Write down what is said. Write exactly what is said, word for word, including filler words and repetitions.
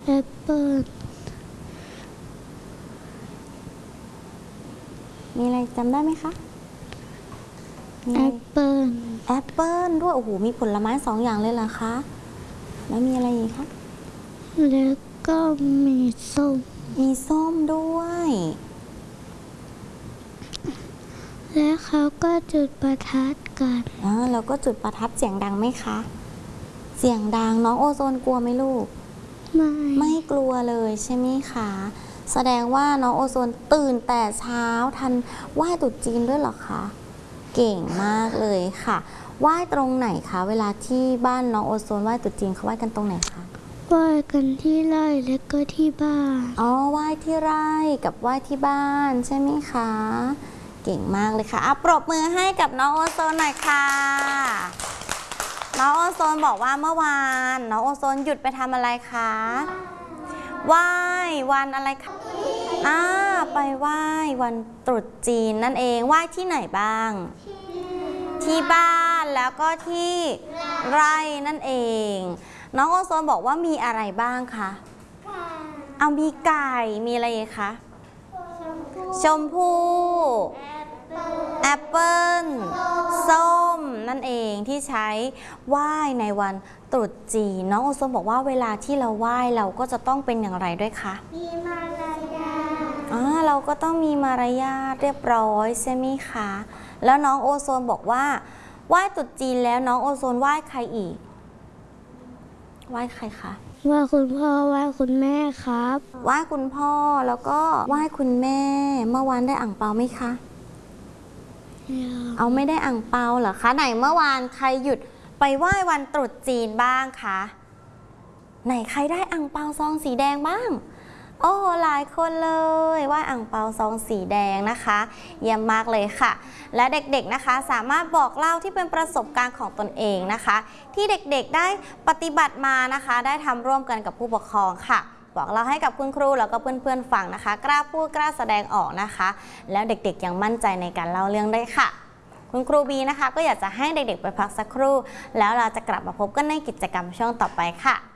อปเปิ้ลมีอะไรจำได้ไหมคะแอปเปิ้ลแอปเปิ้ลด้วยโอ้โหมีผลไม้สองอย่างเลยเหรอคะแล้วมีอะไรอีกคะแล้วก็มีส้มมีส้มด้วยแล้วเขาก็จุดประทัดกันอ่าแล้วก็จุดประทัดเสียงดังไหมคะเสียงดังน้องโอโซนกลัวไหมลูกไม่ไม่กลัวเลยใช่ไหมคะแสดงว่าน้องโอโซนตื่นแต่เช้าทันไหว้ตรุษจีนด้วยเหรอคะเก่งมากเลยค่ะไหว้ตรงไหนคะเวลาที่บ้านน้องโอโซนไหว้ตรุษจีนเขาไหว้กันตรงไหนคะไหว้กันที่ไร่แล้วก็ที่บ้านอ๋อไหว้ที่ไร่กับไหว้ที่บ้านใช่ไหมคะเก่งมากเลยค่ะอ่ะปรบมือให้กับน้องโอโซนหน่อยค่ะน้องโอโซนบอกว่าเมื่อวานน้องโอโซนหยุดไปทำอะไรคะไหว้วันอะไรคะอ่าไปไหว้วันตรุษจีนนั่นเองไหว้ที่ไหนบ้างที่บ้านแล้วก็ที่ไร่นั่นเองน้องโอโซนบอกว่ามีอะไรบ้างคะเอามีไก่มีอะไรอีกคะชมพู่แอปเปิ้ลส้มนั่นเองที่ใช้ไหว้ในวันตรุษจีนน้องโอโซนบอกว่าเวลาที่เราไหว้เราก็จะต้องเป็นอย่างไรด้วยคะมีมารยาทอ่าเราก็ต้องมีมารยาทเรียบร้อยใช่ไหมคะแล้วน้องโอโซนบอกว่าไหว้ตรุษจีนแล้วน้องโอโซนไหว้ใครอีกไหว้ใครคะไหว้คุณพ่อไหว้คุณแม่ครับไหว้คุณพ่อแล้วก็ไหว้คุณแม่เมื่อวานได้อั่งเปาไหมคะเอาไม่ได้อั่งเปาเหรอคะไหนเมื่อวานใครหยุดไปไหว้วันตรุษจีนบ้างคะไหนใครได้อั่งเปาซองสีแดงบ้างโอ้หลายคนเลยไหว้อั่งเปาซองสีแดงนะคะเยี่ยมมากเลยค่ะและเด็กๆนะคะสามารถบอกเล่าที่เป็นประสบการณ์ของตนเองนะคะที่เด็กๆได้ปฏิบัติมานะคะได้ทำร่วมกันกับผู้ปกครองค่ะบอกเล่าให้กับคุณครูแล้วก็เพื่อนๆฟังนะคะกล้าพูดกล้าแสดงออกนะคะแล้วเด็กๆยังมั่นใจในการเล่าเรื่องได้ค่ะคุณครูบีนะคะก็อยากจะให้เด็กๆไปพักสักครู่แล้วเราจะกลับมาพบกันในกิจกรรมช่วงต่อไปค่ะ